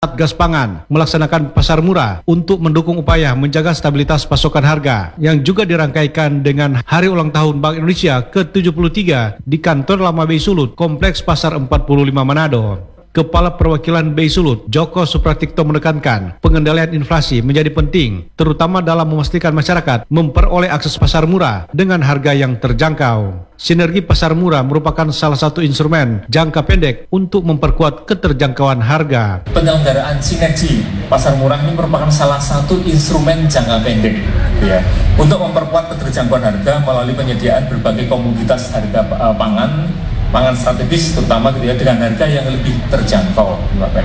Satgas Pangan melaksanakan pasar murah untuk mendukung upaya menjaga stabilitas pasokan harga yang juga dirangkaikan dengan Hari Ulang Tahun Bank Indonesia ke-73 di Kantor Lama BI Sulut, Kompleks Pasar 45 Manado. Kepala Perwakilan BI Sulut, Joko Supratikto menekankan pengendalian inflasi menjadi penting, terutama dalam memastikan masyarakat memperoleh akses pasar murah dengan harga yang terjangkau. Sinergi pasar murah merupakan salah satu instrumen jangka pendek untuk memperkuat keterjangkauan harga. Penyelenggaraan sinergi pasar murah ini merupakan salah satu instrumen jangka pendek, ya, untuk memperkuat keterjangkauan harga melalui penyediaan berbagai komoditas harga pangan strategis, terutama gitu ya, dengan harga yang lebih terjangkau.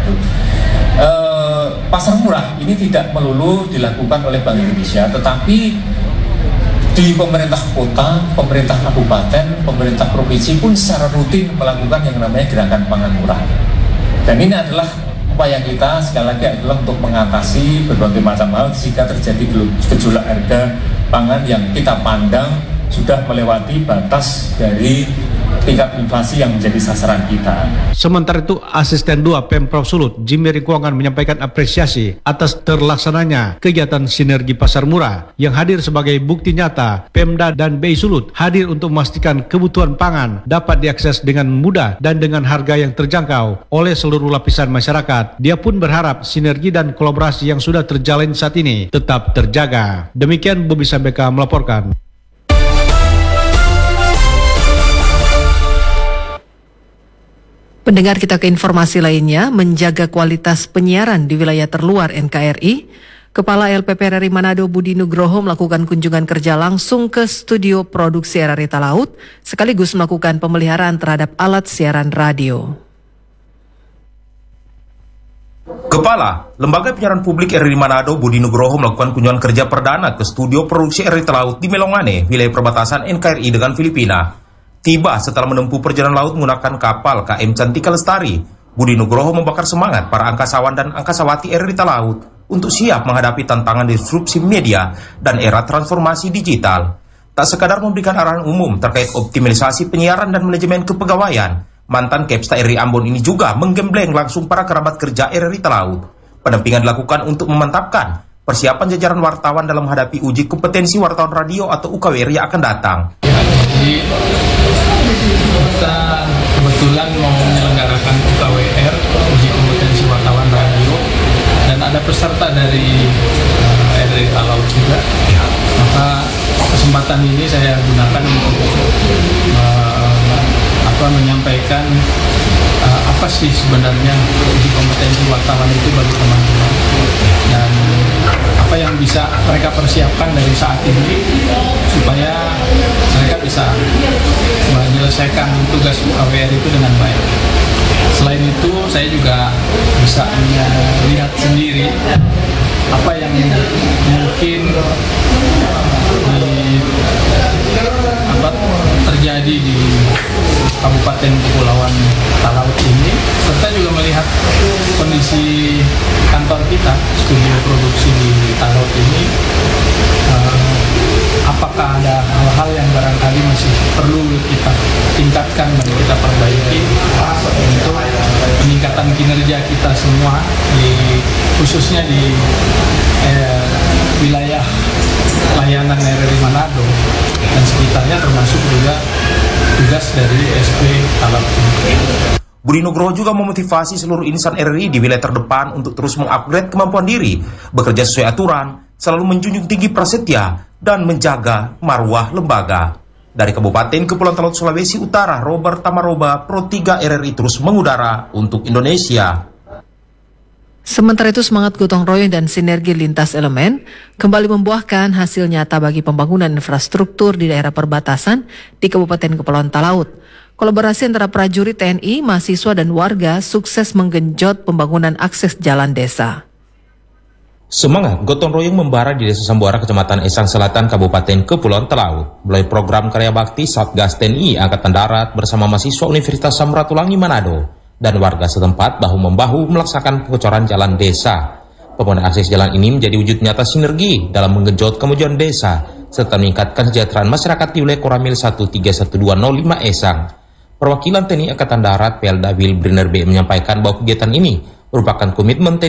Pasar murah ini tidak melulu dilakukan oleh Bank Indonesia, tetapi di pemerintah kota, pemerintah kabupaten, pemerintah provinsi pun secara rutin melakukan yang namanya gerakan pangan murah. Dan ini adalah upaya kita sekali lagi adalah untuk mengatasi berbagai macam hal jika terjadi gejolak harga pangan yang kita pandang sudah melewati batas dari tingkat inflasi yang menjadi sasaran kita. Sementara itu, Asisten 2 Pemprov Sulut, Jimmy Ringkuangan menyampaikan apresiasi atas terlaksananya kegiatan sinergi pasar murah yang hadir sebagai bukti nyata Pemda dan BI Sulut hadir untuk memastikan kebutuhan pangan dapat diakses dengan mudah dan dengan harga yang terjangkau oleh seluruh lapisan masyarakat. Dia pun berharap sinergi dan kolaborasi yang sudah terjalin saat ini tetap terjaga. Demikian Bobi Sambeka melaporkan. Pendengar, kita ke informasi lainnya. Menjaga kualitas penyiaran di wilayah terluar NKRI, Kepala LPP RRI Manado Budi Nugroho melakukan kunjungan kerja langsung ke studio produksi RRI Talaut, sekaligus melakukan pemeliharaan terhadap alat siaran radio. Kepala Lembaga Penyiaran Publik RRI Manado Budi Nugroho melakukan kunjungan kerja perdana ke studio produksi RRI Talaut di Melongane, wilayah perbatasan NKRI dengan Filipina. Tiba setelah menempuh perjalanan laut menggunakan kapal KM Cantika Lestari, Budi Nugroho membakar semangat para angkasawan dan angkasawati RRI Talaut untuk siap menghadapi tantangan disrupsi media dan era transformasi digital. Tak sekadar memberikan arahan umum terkait optimalisasi penyiaran dan manajemen kepegawaian, mantan Kepsta RRI Ambon ini juga menggembleng langsung para kerabat kerja RRI Talaut. Pendampingan dilakukan untuk memantapkan persiapan jajaran wartawan dalam menghadapi uji kompetensi wartawan radio atau UKWR yang akan datang. Jadi kita kebetulan mau menyelenggarakan UKWR, uji kompetensi wartawan radio, dan ada peserta dari RRI Talaut juga. Maka kesempatan ini saya gunakan untuk menyampaikan apa sih sebenarnya uji kompetensi wartawan itu bagi teman-teman, dan apa yang bisa mereka persiapkan dari saat ini supaya mereka bisa menyelesaikan tugas UKWR itu dengan baik. Selain itu, saya juga bisa melihat sendiri apa yang mungkin terjadi di Kabupaten Kepulauan Talaut ini, serta juga melihat kondisi kantor kita, studio produksi di Talaut ini, apakah ada hal-hal yang barangkali masih perlu kita tingkatkan dan kita perbaiki untuk peningkatan kinerja kita semua, khususnya di wilayah layanan RRI Manado dan sekitarnya, termasuk juga tugas dari SP Talaut. Budi Nugroho juga memotivasi seluruh insan RRI di wilayah terdepan untuk terus mengupgrade kemampuan diri, bekerja sesuai aturan, selalu menjunjung tinggi prasetya, dan menjaga marwah lembaga. Dari Kabupaten Kepulauan Talaut, Sulawesi Utara, Robert Tamaroba, Pro 3 RRI terus mengudara untuk Indonesia. Sementara itu, semangat gotong royong dan sinergi lintas elemen kembali membuahkan hasil nyata bagi pembangunan infrastruktur di daerah perbatasan di Kabupaten Kepulauan Talaut. Kolaborasi antara prajurit TNI, mahasiswa, dan warga sukses menggenjot pembangunan akses jalan desa. Semangat gotong royong membara di Desa Sambuara, Kecamatan Esang Selatan, Kabupaten Kepulauan Talaut, melalui program karya bakti Satgas TNI Angkatan Darat bersama mahasiswa Universitas Samratulangi Manado dan warga setempat bahu-membahu melaksanakan pengecoran jalan desa. Pembangunan akses jalan ini menjadi wujud nyata sinergi dalam menggenjot kemajuan desa serta meningkatkan kesejahteraan masyarakat di wilayah Koramil 131205 Esang. Perwakilan TNI Angkatan Darat Pelda Wilbriner B menyampaikan bahwa kegiatan ini merupakan komitmen